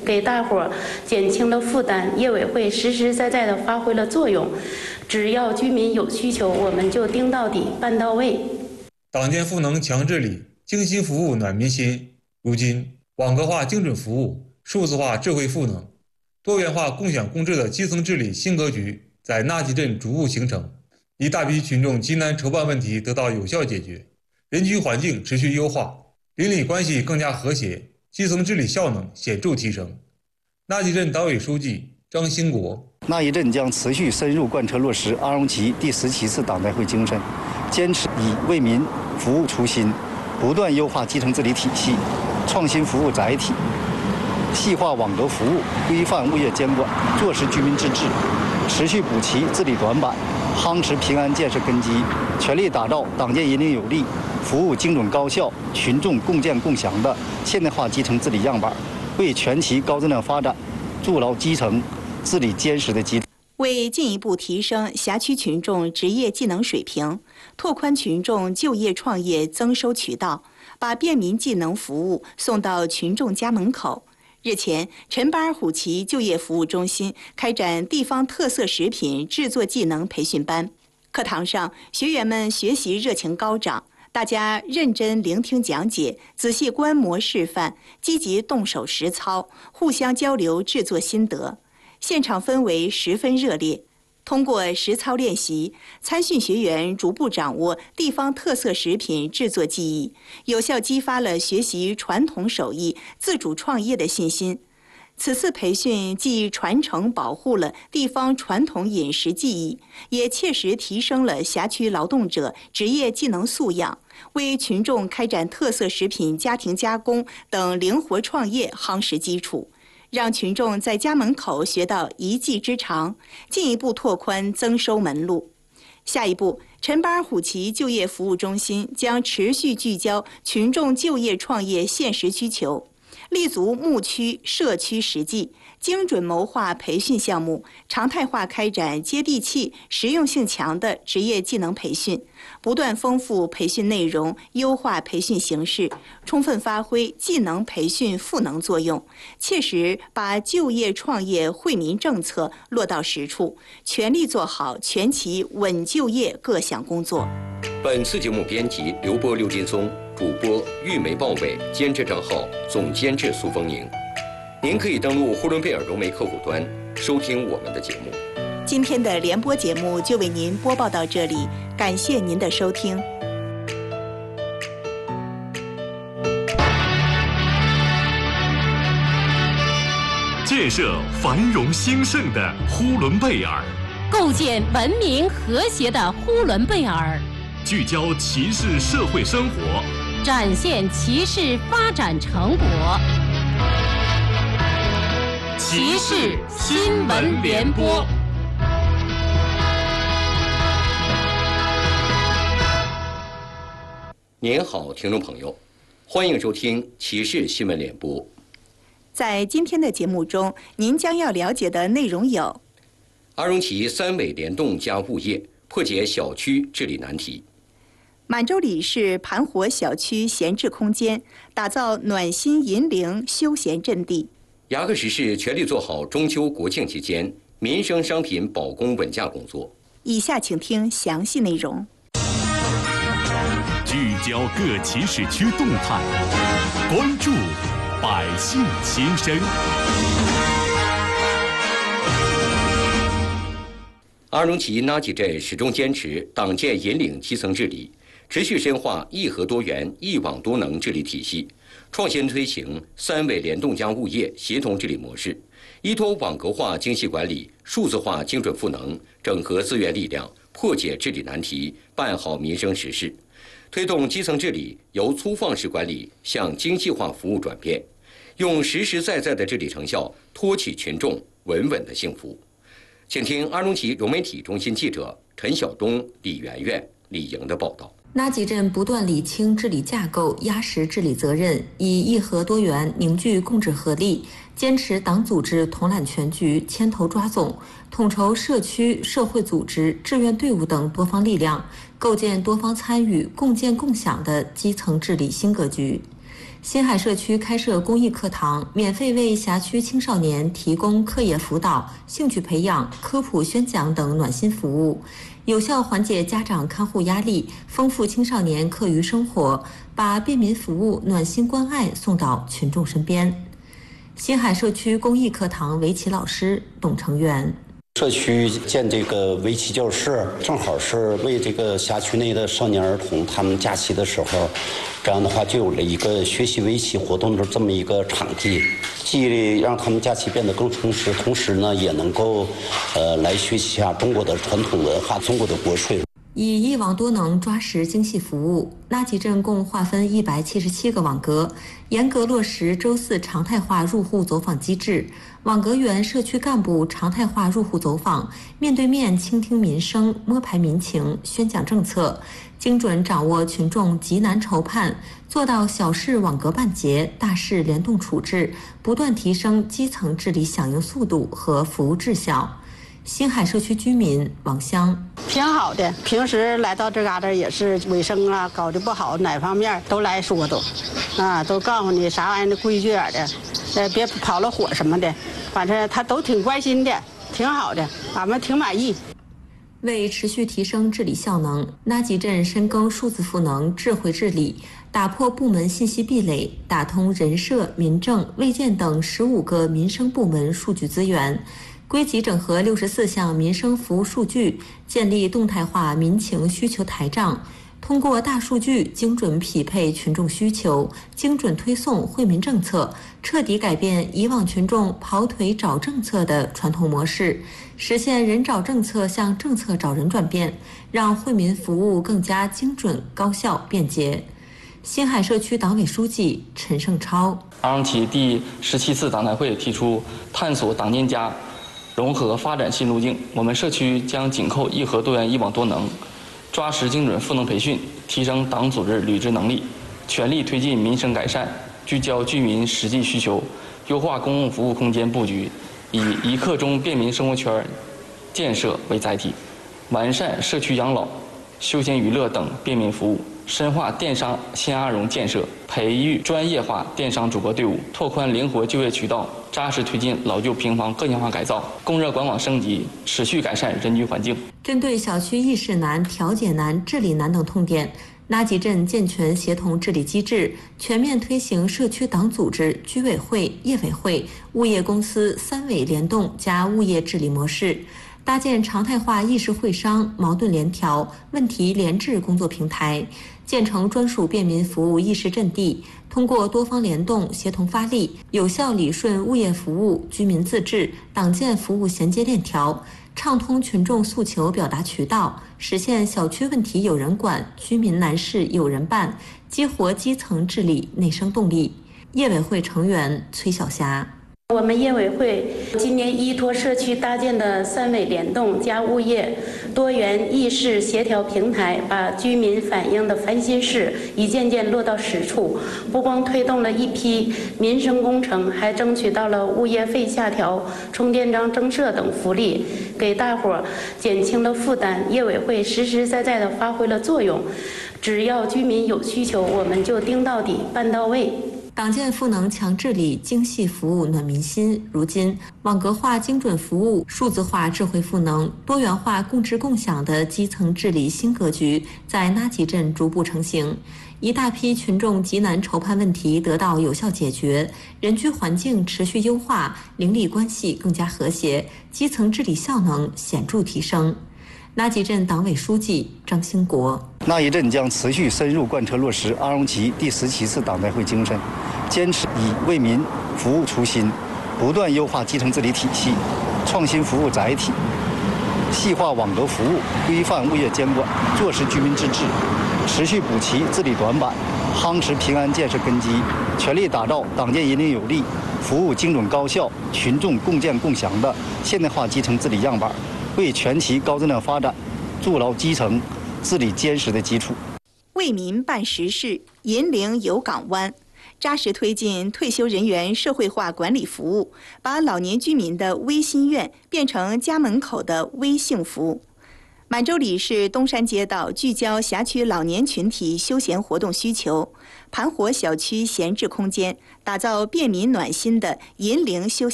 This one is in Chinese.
给大伙减轻了负担，业委会实实在在地发挥了作用。只要居民有需求，我们就盯到底、办到位。 党建赋能强治理，精心服务暖民心。如今，网格化精准服务、数字化智慧赋能、多元化共享共治的基层治理新格局在纳集镇逐步形成，一大批群众急难愁办问题得到有效解决，人居环境持续优化，邻里关系更加和谐，基层治理效能显著提升。纳集镇党委书记张兴国： 纳集镇将持续深入贯彻落实阿荣旗第17次党代会精神，坚持以为民服务初心，不断优化基层治理体系，创新服务载体，细化网格服务，规范物业监管，落实居民自治，持续补齐治理短板，夯实平安建设根基，全力打造党建引领有力、服务精准高效、群众共建共享的现代化基层治理样板，为全旗高质量发展筑牢基层治理坚实的基础。 为进一步提升辖区群众职业技能水平，拓宽群众就业创业增收渠道，把便民技能服务送到群众家门口。日前，陈巴尔虎旗就业服务中心开展地方特色食品制作技能培训班。课堂上，学员们学习热情高涨，大家认真聆听讲解，仔细观摩示范，积极动手实操，互相交流制作心得。现场氛围十分热烈。通过实操练习，参训学员逐步掌握地方特色食品制作技艺，有效激发了学习传统手艺、自主创业的信心。此次培训既传承保护了地方传统饮食技艺，也切实提升了辖区劳动者职业技能素养，为群众开展特色食品家庭加工等灵活创业夯实基础，让群众在家门口学到一技之长，进一步拓宽增收门路。下一步，陈巴尔虎旗就业服务中心将持续聚焦群众就业创业现实需求，立足牧区、社区实际，精准谋划培训项目，常态化开展接地气、实用性强的职业技能培训，不断丰富培训内容，优化培训形式，充分发挥技能培训赋能作用，切实把就业创业惠民政策落到实处，全力做好全旗稳就业各项工作。 本次节目编辑刘波、刘金松，主播玉梅、鲍伟，监制账号，总监制苏丰宁。您可以登录呼伦贝尔融媒客户端收听我们的节目。 今天的联播节目就为您播报到这里，感谢您的收听。 建设繁荣兴盛的呼伦贝尔， 构建文明和谐的呼伦贝尔， 聚焦旗市社会生活， 展现旗市发展成果。旗市新闻联播。 您好，听众朋友，欢迎收听旗市新闻联播。 在今天的节目中，您将要了解的内容有： 阿荣旗3委联动加物业，破解小区治理难题； 满洲里市盘活小区闲置空间，打造暖心银陵休闲阵地； 牙克石市全力做好中秋国庆期间民生商品保供稳价工作。 以下请听详细内容。 聚焦各旗市区动态，关注百姓心声。 阿荣旗纳吉镇始终坚持党建引领基层治理，持续深化一核多元、一网多能治理体系，创新推行3委联动加物业协同治理模式，依托网格化精细管理、数字化精准赋能，整合资源力量，破解治理难题，办好民生实事，推动基层治理由粗放式管理向精细化服务转变，用实实在在的治理成效托起群众稳稳的幸福。请听阿荣旗融媒体中心记者陈晓东、李媛媛、李莹的报道。 纳吉镇不断理清治理架构，压实治理责任，以一核多元凝聚共治合力，坚持党组织统揽全局、牵头抓总，统筹社区、社会组织、志愿队伍等多方力量，构建多方参与、共建共享的基层治理新格局。 新海社区开设公益课堂，免费为辖区青少年提供课业辅导、兴趣培养、科普宣讲等暖心服务，有效缓解家长看护压力，丰富青少年课余生活，把便民服务、暖心关爱送到群众身边。新海社区公益课堂围棋老师董成元。 社区建这个围棋教室，正好是为这个辖区内的少年儿童他们假期的时候，这样的话就有了一个学习围棋活动的这么一个场地，既让他们假期变得更充实，同时呢也能够来学习一下中国的传统文化、中国的国粹。 以一网多能抓实精细服务，拉集镇共划分177个网格，严格落实周4常态化入户走访机制。网格员、社区干部常态化入户走访，面对面倾听民生，摸排民情，宣讲政策，精准掌握群众急难愁盼，做到小事网格办结，大事联动处置，不断提升基层治理响应速度和服务质效。新海社区居民王香： 挺好的，平时来到这嘎达也是卫生啊搞得不好，哪方面都来说都告诉你啥玩意儿的规矩点的，别跑了火什么的，反正他都挺关心的，挺好的，俺们挺满意。 为持续提升治理效能，拉集镇深耕数字赋能、智慧治理，打破部门信息壁垒，打通人社、民政、卫健等15个民生部门数据资源。归集整合64项民生服务数据，建立动态化民情需求台账，通过大数据精准匹配群众需求，精准推送惠民政策，彻底改变以往群众跑腿找政策的传统模式，实现人找政策向政策找人转变，让惠民服务更加精准、高效、便捷。新海社区党委书记陈胜超： 阿荣旗第17次党代会提出探索党建家融合发展新路径，我们社区将紧扣义和多元、一网多能，抓实精准赋能培训，提升党组织履职能力，全力推进民生改善，聚焦居民实际需求，优化公共服务空间布局，以一刻钟便民生活圈建设为载体，完善社区养老、休闲娱乐等便民服务，深化电商新阿荣建设，培育专业化电商主播队伍，拓宽灵活就业渠道，扎实推进老旧平房个性化改造，供热管网升级，持续改善人居环境。 针对小区议事难、调解难、治理难等痛点，拉集镇健全协同治理机制，全面推行社区党组织、居委会、业委会、物业公司3委联动加物业治理模式，搭建常态化议事会商、矛盾联调、问题联治工作平台，建成专属便民服务议事阵地，通过多方联动、协同发力，有效理顺物业服务、居民自治、党建服务衔接链条，畅通群众诉求表达渠道，实现小区问题有人管、居民难事有人办，激活基层治理内生动力。业委会成员崔晓霞： 我们业委会今年依托社区搭建的3委联动加物业多元议事协调平台，把居民反映的烦心事一件件落到实处，不光推动了一批民生工程，还争取到了物业费下调、充电桩增设等福利，给大伙减轻了负担。业委会实实在在地发挥了作用，只要居民有需求，我们就盯到底、办到位。 党建赋能强治理，精细服务暖民心。如今，网格化精准服务、数字化智慧赋能、多元化共治共享的基层治理新格局在拉集镇逐步成型，一大批群众急难愁盼问题得到有效解决，人居环境持续优化，邻里关系更加和谐，基层治理效能显著提升。拉集镇党委书记张兴国： 拉集镇将持续深入贯彻落实阿荣旗第17次党代会精神，坚持以为民服务初心，不断优化基层治理体系，创新服务载体，细化网格服务，规范物业监管，做实居民自治，持续补齐治理短板，夯实平安建设根基，全力打造党建引领有力、服务精准高效、群众共建共享的现代化基层治理样板，为全旗高质量发展筑牢基层治理坚实的基础。 为民办实事，引领有港湾，扎实推进退休人员社会化管理服务，把老年居民的微心愿变成家门口的微幸福。 满洲里市东山街道聚焦辖区老年群体休闲活动需求，盘活小区闲置空间，打造便民暖心的银陵休闲